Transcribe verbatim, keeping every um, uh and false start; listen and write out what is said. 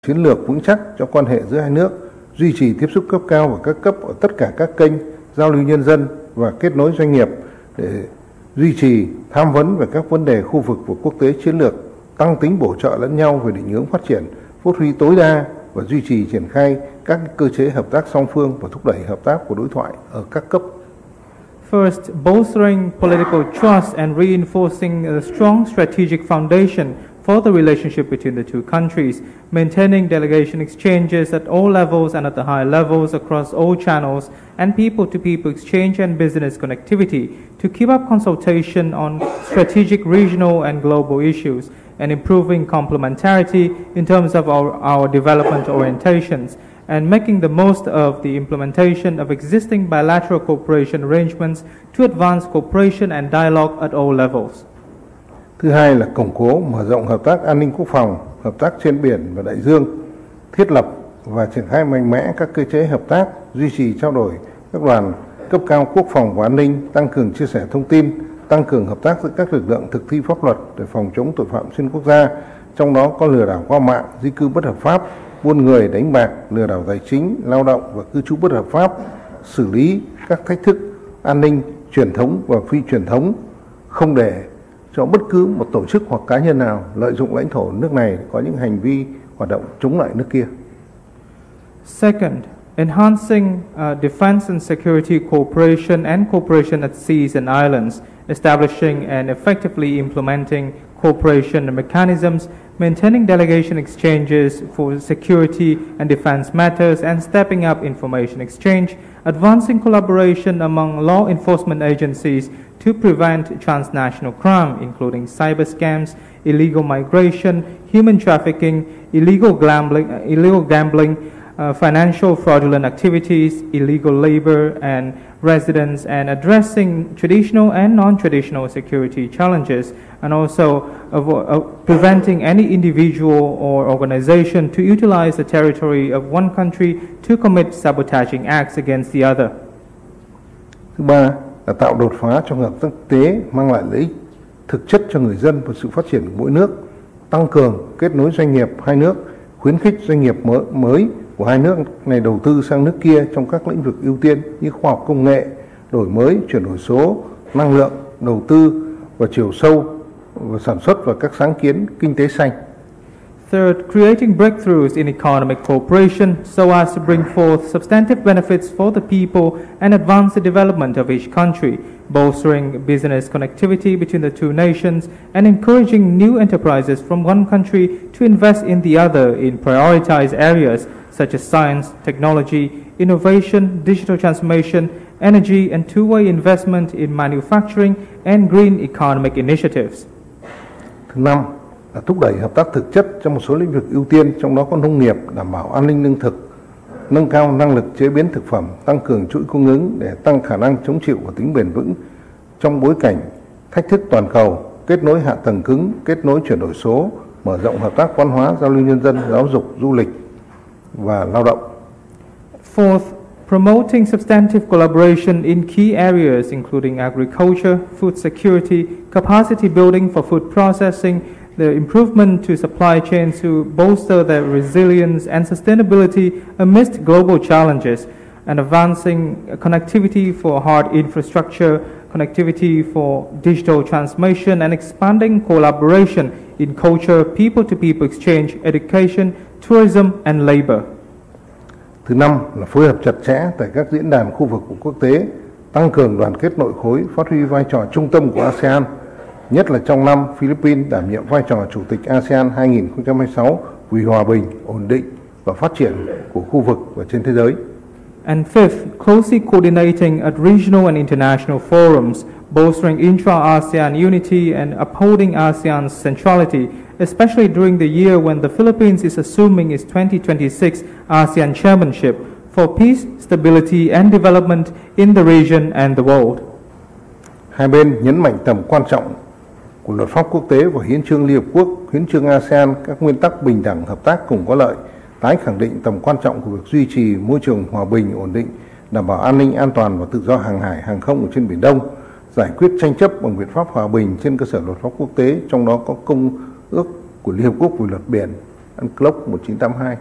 chiến lược vững chắc cho quan hệ giữa hai nước, duy trì tiếp xúc cấp cao và các cấp ở tất cả các kênh giao lưu nhân dân và kết nối doanh nghiệp để duy trì tham vấn về các vấn đề khu vực và quốc tế chiến lược, tăng tính bổ trợ lẫn nhau về định hướng phát triển, phát huy tối đa và duy trì triển khai các cơ chế hợp tác song phương và thúc đẩy hợp tác của đối thoại ở các cấp. First, bolstering political trust and reinforcing a strong strategic foundation for the relationship between the two countries, maintaining delegation exchanges at all levels and at the high levels across all channels, and people-to-people exchange and business connectivity to keep up consultation on strategic regional and global issues, and improving complementarity in terms of our, our development orientations, and making the most of the implementation of existing bilateral cooperation arrangements to advance cooperation and dialogue at all levels. Thứ hai là củng cố, mở rộng hợp tác an ninh quốc phòng, hợp tác trên biển và đại dương, thiết lập và triển khai mạnh mẽ các cơ chế hợp tác, duy trì trao đổi các đoàn cấp cao quốc phòng và an ninh, tăng cường chia sẻ thông tin, tăng cường hợp tác giữa các lực lượng thực thi pháp luật để phòng chống tội phạm xuyên quốc gia, trong đó có lừa đảo qua mạng, di cư bất hợp pháp, buôn người, đánh bạc, lừa đảo tài chính, lao động và cư trú bất hợp pháp, xử lý các thách thức an ninh truyền thống và phi truyền thống, không để cho bất cứ một tổ chức hoặc cá nhân nào lợi dụng lãnh thổ nước này có những hành vi hoạt động chống lại nước kia. Second, enhancing uh, defense and security cooperation and cooperation at seas and islands, establishing and effectively implementing cooperation mechanisms, maintaining delegation exchanges for security and defense matters, and stepping up information exchange, advancing collaboration among law enforcement agencies to prevent transnational crime, including cyber scams, illegal migration, human trafficking, illegal gambling, uh, illegal gambling uh, financial fraudulent activities, illegal labor and residence, and addressing traditional and non-traditional security challenges, and also avo- uh, preventing any individual or organization to utilize the territory of one country to commit sabotaging acts against the other. Thứ ba là tạo đột phá trong hợp tác quốc tế, mang lại lợi ích thực chất cho người dân và sự phát triển của mỗi nước, tăng cường kết nối doanh nghiệp hai nước, khuyến khích doanh nghiệp mới của hai nước này đầu tư sang nước kia trong các lĩnh vực ưu tiên như khoa học công nghệ, đổi mới, chuyển đổi số, năng lượng, đầu tư và chiều sâu và sản xuất và các sáng kiến kinh tế xanh. Third, creating breakthroughs in economic cooperation so as to bring forth substantive benefits for the people and advance the development of each country, bolstering business connectivity between the two nations, and encouraging new enterprises from one country to invest in the other in prioritized areas such as science, technology, innovation, digital transformation, energy, and two-way investment in manufacturing and green economic initiatives. Thứ năm là thúc đẩy hợp tác thực chất trong một số lĩnh vực ưu tiên, trong đó có nông nghiệp, đảm bảo an ninh lương thực, nâng cao năng lực chế biến thực phẩm, tăng cường chuỗi cung ứng để tăng khả năng chống chịu và tính bền vững trong bối cảnh thách thức toàn cầu, kết nối hạ tầng cứng, kết nối chuyển đổi số, mở rộng hợp tác văn hóa, giao lưu nhân dân, giáo dục, du lịch và lao động. Fourth, promoting substantive collaboration in key areas including agriculture, food security, capacity building for food processing, the improvement to supply chains to bolster their resilience and sustainability amidst global challenges, and advancing connectivity for hard infrastructure, connectivity for digital transformation, and expanding collaboration in culture, people-to-people exchange, education, tourism, and labor. Thứ năm là phối hợp chặt chẽ tại các diễn đàn khu vực của quốc tế, tăng cường đoàn kết nội khối, phát huy vai trò trung tâm của a sê an, nhất là trong năm Philippines đảm nhiệm vai trò Chủ tịch a sê an hai nghìn không trăm hai mươi sáu vì hòa bình, ổn định và phát triển của khu vực và trên thế giới. And fifth, closely coordinating at regional and international forums, bolstering intra-ASEAN unity and upholding ASEAN's centrality, especially during the year when the Philippines is assuming its twenty twenty-six ASEAN chairmanship for peace, stability and development in the region and the world. Hai bên nhấn mạnh tầm quan trọng của luật pháp quốc tế và hiến chương Liên Hợp Quốc, hiến chương a sê an, các nguyên tắc bình đẳng, hợp tác cùng có lợi, tái khẳng định tầm quan trọng của việc duy trì môi trường hòa bình, ổn định, đảm bảo an ninh, an toàn và tự do hàng hải, hàng không ở trên Biển Đông, giải quyết tranh chấp bằng biện pháp hòa bình trên cơ sở luật pháp quốc tế, trong đó có Công ước của Liên Hợp Quốc về luật biển UNCLOS một chín tám hai.